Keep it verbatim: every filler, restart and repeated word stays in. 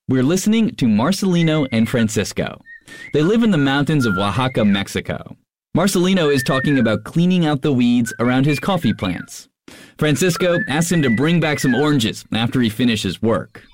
We're listening to Marcelino and Francisco. They live in the mountains of Oaxaca, Mexico. Marcelino is talking about cleaning out the weeds around his coffee plants. Francisco asks him to bring back some oranges after he finishes work.